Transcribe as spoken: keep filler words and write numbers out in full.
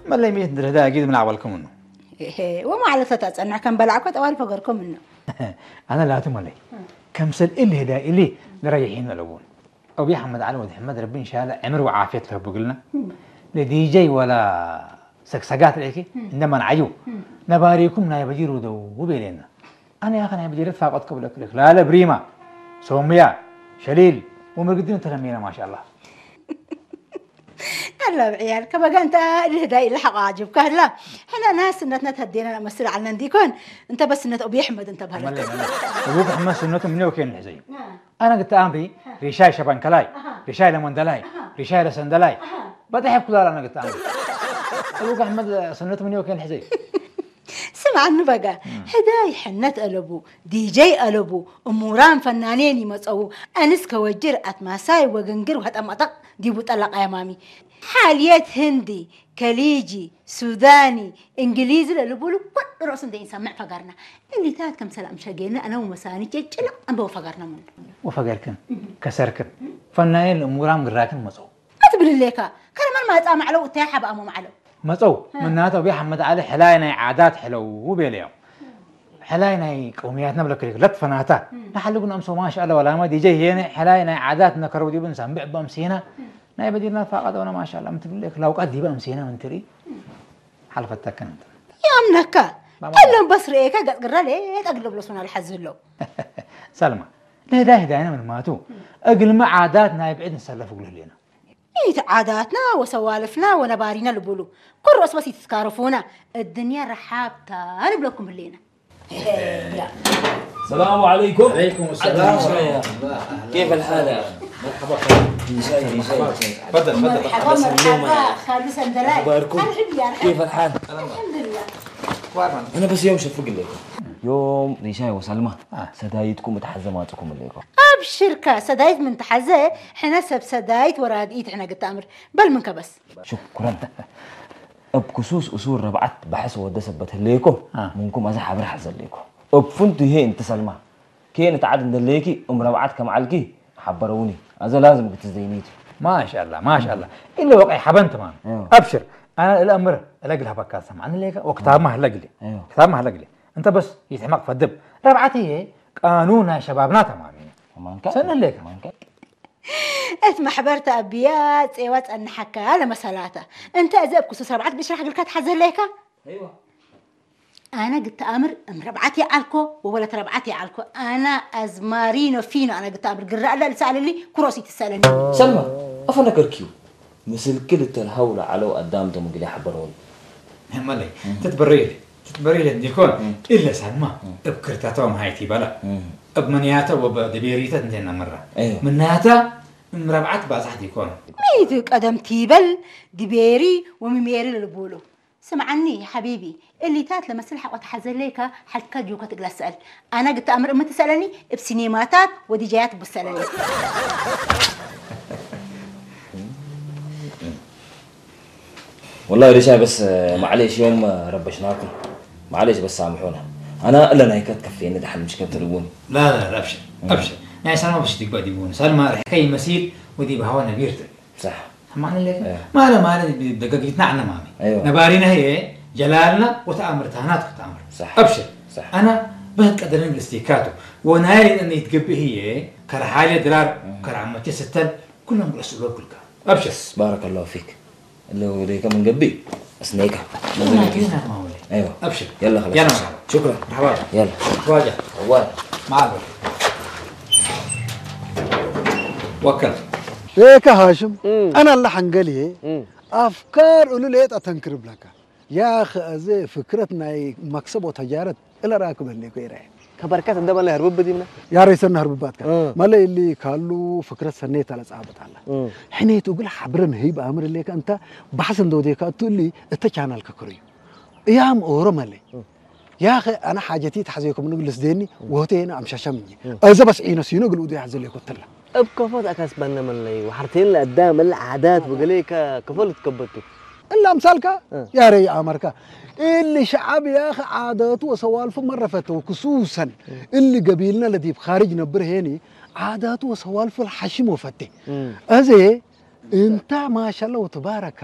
ما اللي يميت هذا أكيد من أولكم منه. إيه وما على ستات أنا كان بلعكوا توالي فقركم منه. أنا لا تملي. كم سل اللي هدا اللي نريحين الأول. أو بيا حمد علي محمد ربي إن شاء الله عمر وعافية له بقولنا. لدي جي ولا سكسجات عليكي إنما نعيو. نباريكم ناي بجيرو دو وبيلنا. أنا يا أخي أنا بجير فقط قبل كلك لا لا بريمة سوميا شليل ومرقدين تلمينا ما شاء الله. هلا بعيال كما قلت الهدايا اللي حق عاجبك هلا احنا ناس سنتنا تهدينا لما يصير على نديكون انت بس سنة ابي احمد انت بهلا ابوك احمد سنته من يوكين الحزين انا قلت امري ريشاي شبان كلاي ريشاي لمن دلاي ريشاي لسندلاي بدي احب كلار انا قلت امري ابوك احمد سنته من يوكين الحزين سمع عنه بقى هداي حنت قلبو دي جي قلبو اموران فنانين يمصو انس كوجر اتماساي وغنجر وهتمطق دي بطلق يا مامي حاليات هندي كليجي سوداني انجليزي للبولو كل رأس ده يسمع فقرنا اللي تات كم سلام شقينا انا ومساني تجلا ام بو فقرنا من وفقركن كسركن فنانين اموران غراكن مصو اتبل ليكا كرمان ما يطعم علو تاحب امو معلو مصو من ناتو بي حمد علي حلاينا عادات حلو وبيليو حلاينا قومياتنا بلكريك لط فناتا نحلقنا امسو ما شاء الله ولا ما دي جي هنا حلاينا عاداتنا كرودي بنسان بيع بامسينا ناي بدينا فاقد وانا ما شاء الله متقول لك لو قد يبقى امسينا من تري حلفتك انت يا امنك كلهم بس ريكا قرا ليك اقلب لسنا الحزلو سلمى لا ده هداينا من ماتو اقل ما عاداتنا يبعد نسلف وقول لنا ايه عاداتنا وسوالفنا ونبارينا لبولو كل راس بس يتكارفونا الدنيا رحابتا انا بلكم اللينا لا السلام عليكم. عليكم السلام. كيف الحال يا اخي؟ مرحبا شاي شاي تفضل تفضل مرحبا مرحبا خالد سندلاي اخباركم؟ كيف الحال؟ الحمد لله. انا بس يوم شفق لكم يوم ريشاي وسلمى سدايتكم وتحزماتكم لكم ابشركا سدايت من تحزه احنا سب سدايت وراديت احنا قلت امر بل منك بس شكرا بخصوص اصول ربعت بحث ودسبت ليكم منكم ازح ابرح حزل ليكم بفنت هي انت سلمى كانت عاد ليكي ام ربعت كمعلكي حبروني هذا لازم تزينيتي ما شاء الله ما شاء الله الا وقع حبنت مان أيوه. ابشر انا الامر الاقي لها بكات سمع انا ليك وكتاب ما هلقلي ايوه كتاب ما هلقلي انت بس يتحمق في الدب ربعتي قانون شبابنا تمامين مانك سنه ليك مانك اسمع حبرت ابيات ايوات ان حكى على مسالاته انت اذا بخصوص ربعت بيشرح لك تحزن ليك ايوه انا قلت امر ام ربعتي علكو ولا تربعتي علكو انا ازمارينو فينو انا قلت امر قرا لا سال لي كروسي تسالني سلمى افنا كركيو مثل كل الهوله على قدام دم قلي حبروني مالي تتبريل تتبريل ديكون الا سلمى بكرتاتهم هايتي بلا بمنياته وبدبيريته انتنا مره أيوه. مناتا ام ربعت بازح ديكون ميت قدم تيبل دبيري ومميري للبولو سمعني يا حبيبي اللي تات لما سلحق وتحزن ليك حلقة جوكا تقلا اسأل أنا قلت أمر أمي تسألني بسينيماتات ودي جايات بسألني والله ريشاي بس معليش يوم ربشناكم معليش بس سامحونا أنا إلا نايكات كفيني دحل مش كنت تلقوني لا لا لا أبشر أبشر يعني سلمى بش تقبل ديبون سلمى الحكاية مسير ودي بهوانا بيرتل صح معنى ليك أيوه. ما لا ما لا دقيقتنا عنا مامي أيوه. نبارينا هي جلالنا وتأمر تهاناتك تأمر صح أبشر صح أنا بهت قدرين الاستيكاتو ونايل أن يتقبل هي كرحالة درار كرعمتي ستل كلهم بالأسئلة كلها أبشر بارك الله فيك اللي هو ليك من قبي أسنيك أيوه أبشر يلا خلاص يلا شكرا مرحبا يلا واجه واجه مع البر وكل هيك هاشم انا اللي حنقلي افكار قولوا لي اتنكرب لك يا اخي زي فكرتنا مكسب وتجاره الا راكب اللي كيره كبركات ده مالها هرب بدينا يا ريسنا هربات كان مالي اللي قالوا فكره سنيت على صعبت الله حين تقول حبرن هيب امر اللي انت بحسن دوديك تقول لي انت كانال ككري ايام اورمالي يا اخي انا حاجتي تحزيكم نقول لسديني وهتينا ام شاشمني اذا بس عينا سينو قالوا دي حزل لك قلت له بكفوت اكسبنا من لي وحرتين لقدام العادات وقليك كفلت كبتو الا امثالك يا ري امرك اللي شعب يا اخي عاداته وسوالفه مره فتو خصوصا اللي قبيلنا الذي بخارج نبر هيني عاداته وسوالفه الحشم وفتي ازي انت ما شاء الله وتبارك